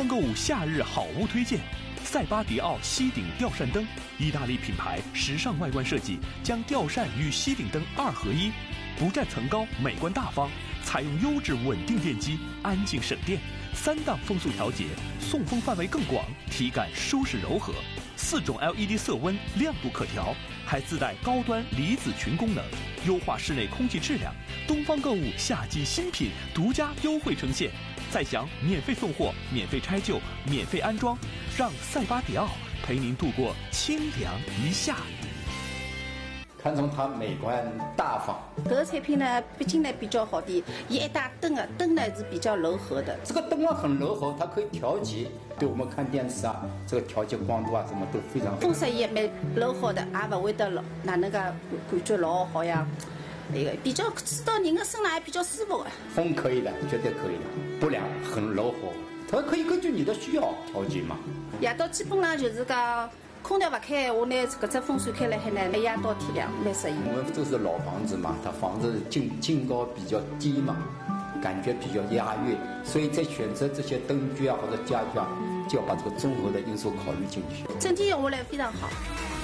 方购物夏日好物推荐：塞巴迪奥吸顶吊扇灯，意大利品牌，时尚外观设计，将吊扇与吸顶灯2合一，不占层高，美观大方，采用优质稳定电机，安静省电，3档风速调节，送风范围更广，体感舒适柔和，4种 LED 色温，亮度可调，还自带高端离子群功能，优化室内空气质量。东方购物夏季新品独家优惠呈现，再享免费送货、免费拆旧、免费安装，让塞巴迪奥陪您度过清凉一夏。 看中它美观大方。 这个产品呢，毕竟呢比较好的，伊一打灯啊，灯呢是比较柔和的。 这个灯啊很柔和，它可以调节，对我们看电视啊，这个调节光度啊什么都非常好。 风色也蛮柔和的，也不会得哪能个感觉老好像那个比较吹到人的身上还比较舒服的。 风可以的，绝对可以的，不凉，很柔和，它可以根据你的需要调节嘛。 夜到基本上就是讲。空调不开，我拿搿只风扇开了海呢，每夜到天亮，蛮适应。 我们这是老房子嘛，它房子净高比较低嘛，感觉比较压抑，所以在选择这些灯具啊或者家具啊，就要把这个综合的因素考虑进去。 整体用下来非常好。